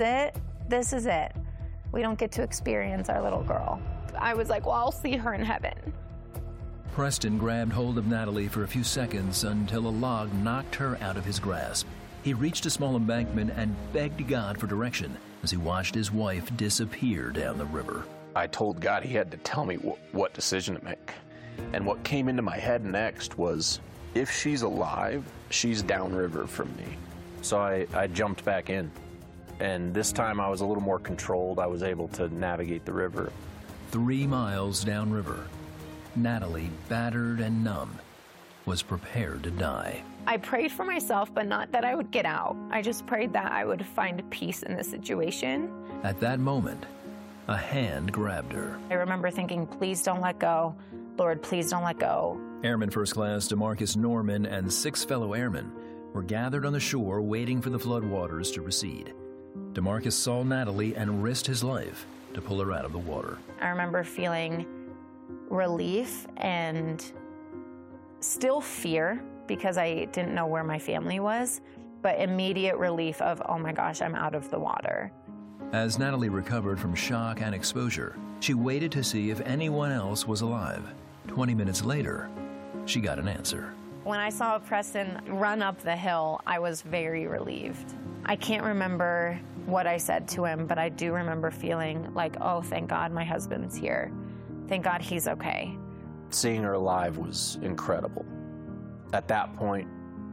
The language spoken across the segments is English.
This is it. We don't get to experience our little girl. I was like, well, I'll see her in heaven. Preston grabbed hold of Natalie for a few seconds until a log knocked her out of his grasp. He reached a small embankment and begged God for direction as he watched his wife disappear down the river. I told God he had to tell me what decision to make. And what came into my head next was, if she's alive, she's downriver from me. So I jumped back in. And this time I was a little more controlled. I was able to navigate the river. 3 miles downriver, Natalie, battered and numb, was prepared to die. I prayed for myself, but not that I would get out. I just prayed that I would find peace in the situation. At that moment, a hand grabbed her. I remember thinking, please don't let go. Lord, please don't let go. Airman First Class DeMarcus Norman and 6 fellow airmen were gathered on the shore waiting for the floodwaters to recede. DeMarcus saw Natalie and risked his life to pull her out of the water. I remember feeling relief and still fear because I didn't know where my family was, but immediate relief of, oh my gosh, I'm out of the water. As Natalie recovered from shock and exposure, she waited to see if anyone else was alive. 20 minutes later, she got an answer. When I saw Preston run up the hill, I was very relieved. I can't remember what I said to him, but I do remember feeling like, oh, thank God my husband's here. Thank God he's okay. Seeing her alive was incredible. At that point,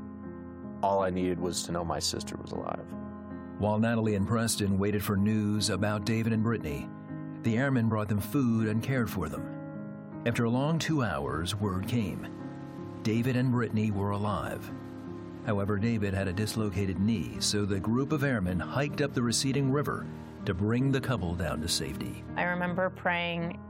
all I needed was to know my sister was alive. While Natalie and Preston waited for news about David and Brittany, the airmen brought them food and cared for them. After a long 2 hours, word came. David and Brittany were alive. However, David had a dislocated knee, so the group of airmen hiked up the receding river to bring the couple down to safety. I remember praying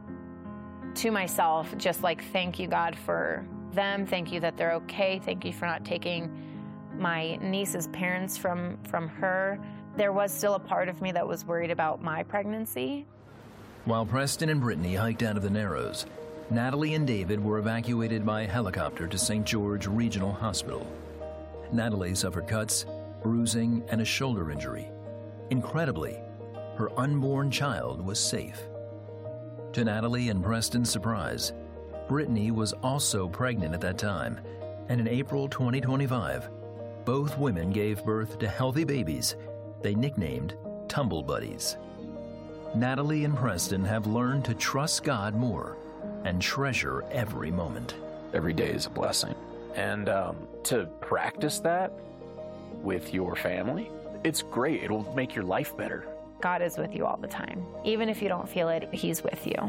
to myself, just like, thank you, God, for them. Thank you that they're okay. Thank you for not taking my niece's parents from her. There was still a part of me that was worried about my pregnancy. While Preston and Brittany hiked out of the Narrows, Natalie and David were evacuated by helicopter to St. George Regional Hospital. Natalie suffered cuts, bruising, and a shoulder injury. Incredibly, her unborn child was safe. To Natalie and Preston's surprise, Brittany was also pregnant at that time, and in April 2025, both women gave birth to healthy babies they nicknamed Tumble Buddies. Natalie and Preston have learned to trust God more and treasure every moment. Every day is a blessing. And to practice that with your family, it's great. It'll make your life better. God is with you all the time. Even if you don't feel it, he's with you.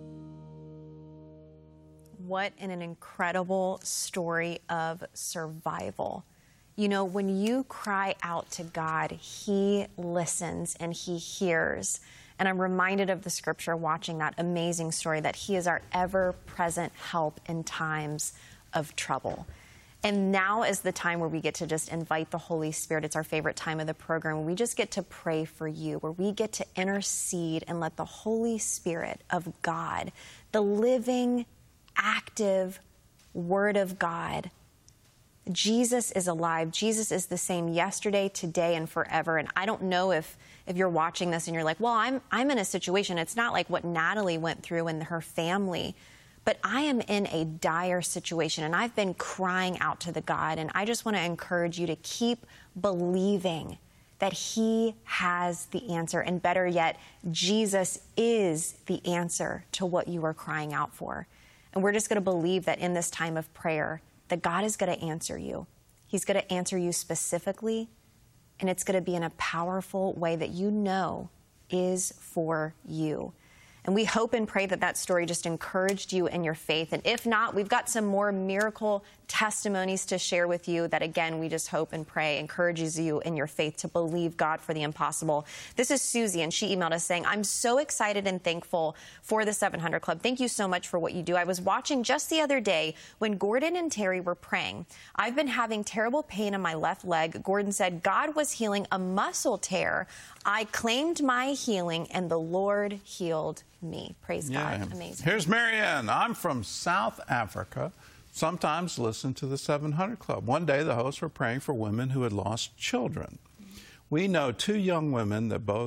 What an incredible story of survival. You know, when you cry out to God, he listens and he hears. And I'm reminded of the scripture watching that amazing story that he is our ever-present help in times of trouble. And now is the time where we get to just invite the Holy Spirit. It's our favorite time of the program. We just get to pray for you, where we get to intercede and let the Holy Spirit of God, the living, active Word of God. Jesus is alive. Jesus is the same yesterday, today, and forever. And I don't know if you're watching this and you're like, well, I'm in a situation. It's not like what Natalie went through and her family, but I am in a dire situation, and I've been crying out to the God, and I just want to encourage you to keep believing that he has the answer, and better yet, Jesus is the answer to what you are crying out for. And we're just going to believe that in this time of prayer, that God is going to answer you. He's going to answer you specifically, and it's going to be in a powerful way that you know is for you. And we hope and pray that that story just encouraged you in your faith. And if not, we've got some more miracle testimonies to share with you that, again, we just hope and pray encourages you in your faith to believe God for the impossible. This is Susie, and she emailed us saying, I'm so excited and thankful for the 700 Club. Thank you so much for what you do. I was watching just the other day when Gordon and Terry were praying. I've been having terrible pain in my left leg. Gordon said God was healing a muscle tear. I claimed my healing, and the Lord healed me. Praise God. Amazing. Here's Marianne. I'm from South Africa. Sometimes listen to the 700 Club. One day, the hosts were praying for women who had lost children. We know two young women that both